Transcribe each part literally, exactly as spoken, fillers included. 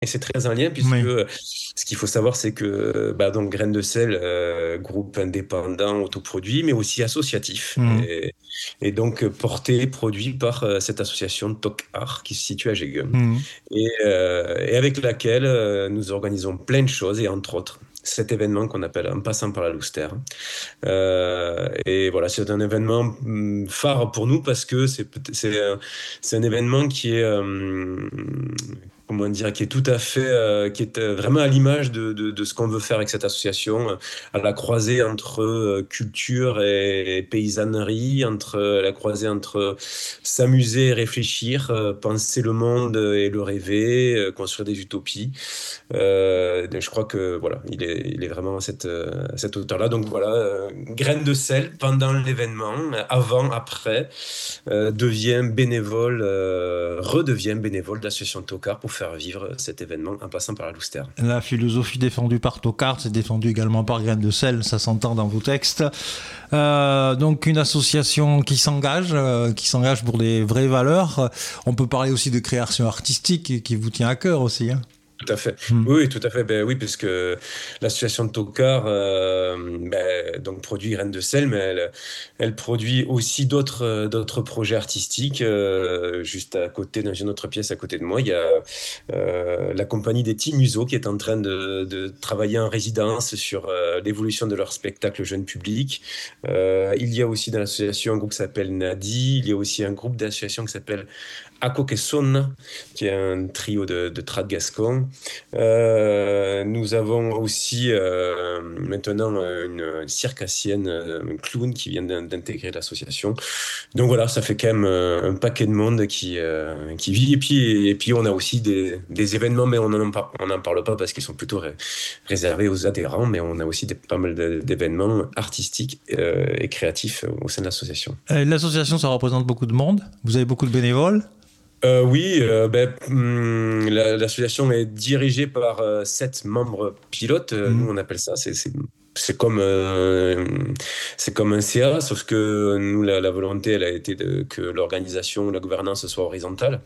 Et c'est très en lien puisque Oui. euh, ce qu'il faut savoir, c'est que bah, donc Graines de sel, euh, groupe indépendant, autoproduit, mais aussi associatif, Mhm. et, et donc euh, porté, produit par euh, cette association T O C Art qui se situe à Gégum, Mhm. et, euh, et avec laquelle euh, nous organisons plein de choses, et entre autres cet événement qu'on appelle En passant par la Loustère. Euh, et voilà, c'est un événement hum, phare pour nous parce que c'est peut- c'est euh, c'est un événement qui est euh, comment dire, qui est tout à fait, euh, qui est euh, vraiment à l'image de, de, de ce qu'on veut faire avec cette association, euh, à la croisée entre euh, culture et, et paysannerie, entre euh, la croisée entre s'amuser et réfléchir, euh, penser le monde et le rêver, euh, construire des utopies. Euh, je crois que voilà, il est, il est vraiment à cette, euh, à cette hauteur-là. Donc voilà, euh, graine de sel pendant l'événement, avant, après, euh, devient bénévole, euh, redevient bénévole de l'association Tocard pour faire vivre cet événement en passant par la Loustère. La philosophie défendue par Tocard, c'est défendue également par Graines de sel, ça s'entend dans vos textes. Euh, donc une association qui s'engage, euh, qui s'engage pour des vraies valeurs. On peut parler aussi de création artistique qui, qui vous tient à cœur aussi. Hein. Tout à fait. Hmm. Oui, oui, tout à fait. Ben oui, puisque l'association de Tocard, euh, ben, donc produit Graines de sel, mais elle, elle produit aussi d'autres euh, d'autres projets artistiques. Euh, juste à côté, dans une autre pièce à côté de moi, il y a euh, la compagnie des Petits Museaux qui est en train de, de travailler en résidence sur euh, l'évolution de leur spectacle jeune public. Euh, il y a aussi dans l'association un groupe qui s'appelle Nadi. Il y a aussi un groupe d'associations qui s'appelle Ako Kesson, qui est un trio de, de trad gascon. Euh, nous avons aussi euh, maintenant une circassienne, un clown qui vient d'intégrer l'association. Donc voilà, ça fait quand même euh, un paquet de monde qui, euh, qui vit. Et puis, et puis on a aussi des, des événements, mais on n'en par, on en parle pas parce qu'ils sont plutôt ré, réservés aux adhérents, mais on a aussi des, pas mal d'événements artistiques euh, et créatifs au sein de l'association. Euh, L'association, ça représente beaucoup de monde. Vous avez beaucoup de bénévoles. Euh, oui, euh, ben, hum, la- l'association est dirigée par euh, sept membres pilotes. Euh, Hmm. nous, on appelle ça. C'est c'est- c'est comme, euh, c'est comme un C A, sauf que nous, la, la volonté, elle a été de, que l'organisation, la gouvernance soit horizontale.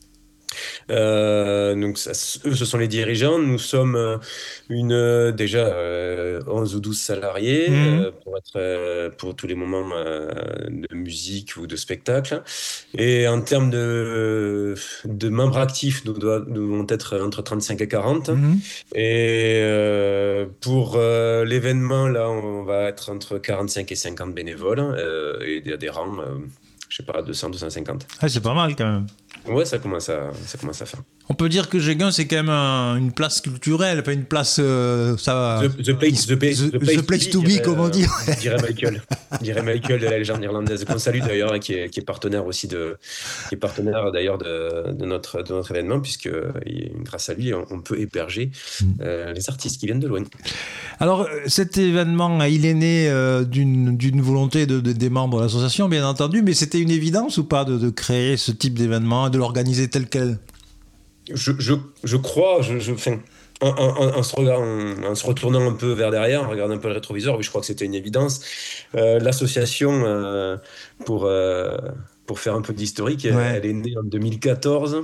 Euh, donc, ça, eux, ce sont les dirigeants. Nous sommes euh, une, euh, déjà euh, onze ou douze salariés Hmm. euh, pour être, euh, pour tous les moments euh, de musique ou de spectacle. Et en termes de, de membres actifs, nous, doit- nous devons être entre trente-cinq et quarante. Hmm. Et euh, pour euh, l'événement, là, on va être entre quarante-cinq et cinquante bénévoles euh, et des adhérents, euh, je sais pas, deux cents, deux cent cinquante. Ah, c'est pas mal quand même. Ouais, ça commence à, ça commence à faire. On peut dire que Géguin, c'est quand même un- une place culturelle, pas une place, euh, ça, The, the, qui, place, the, place, the, the the place to place be, to be, dirait, comme on euh, dit. dirait Michael. Dirait Michael de la légende irlandaise, qu'on salue d'ailleurs, et qui est, qui est partenaire aussi de, qui est partenaire d'ailleurs de, de, notre, de notre événement, puisque euh, grâce à lui, on, on peut héberger euh, les artistes qui viennent de loin. Alors, euh, cet événement, il est né euh, d'une d'une volonté de, de- des membres de l'association, bien entendu, mais c'était une évidence ou pas de, de créer ce type d'événement et de l'organiser tel quel? Je, je, je crois, je, je, enfin, en, en, en, se regard- en, en se retournant un peu vers derrière, en regardant un peu le rétroviseur, oui, je crois que c'était une évidence. Euh, l'association, euh, pour, euh, pour faire un peu d'historique, Ouais. elle est née en deux mille quatorze.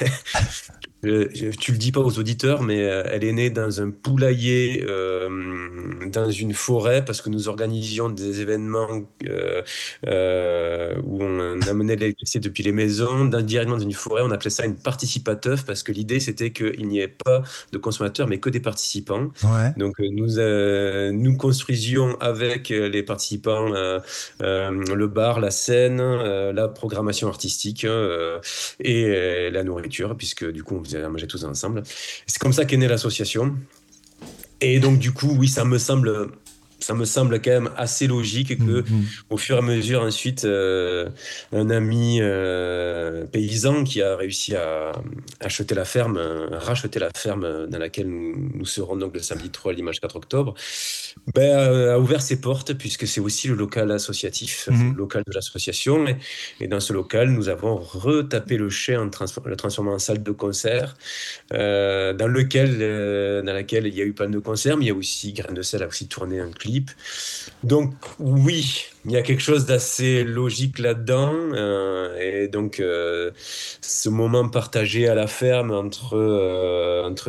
Je- je- tu le dis pas aux auditeurs, mais euh, elle est née dans un poulailler, euh, dans une forêt, parce que nous organisions des événements euh, euh, où on amenait l'électricité depuis les maisons, dans, directement dans une forêt. On appelait ça une participateuf, parce que l'idée c'était qu'il n'y ait pas de consommateurs, mais que des participants. Ouais. Donc euh, nous, euh, nous construisions avec euh, les participants euh, euh, le bar, la scène, euh, la programmation artistique. euh, et euh, la nourriture, puisque du coup, on faisait à manger tous ensemble. C'est comme ça qu'est née l'association. Et donc, du coup, oui, ça me semble, ça me semble quand même assez logique que, Mhm. au fur et à mesure, ensuite, euh, un ami euh, paysan qui a réussi à acheter la ferme, euh, racheter la ferme dans laquelle nous, nous serons donc le samedi trois, le dimanche quatre octobre, ben, euh, a ouvert ses portes, puisque c'est aussi le local associatif, le Mhm. local de l'association. Et, et dans ce local, nous avons retapé le chai en transfor- le transformant en salle de concert, euh, dans lequel, euh, dans laquelle il y a eu pas mal de concerts, mais il y a aussi Graines de sel a aussi tourné un clip. clip. Donc oui, il y a quelque chose d'assez logique là-dedans. Euh, et donc euh, ce moment partagé à la ferme entre, euh, entre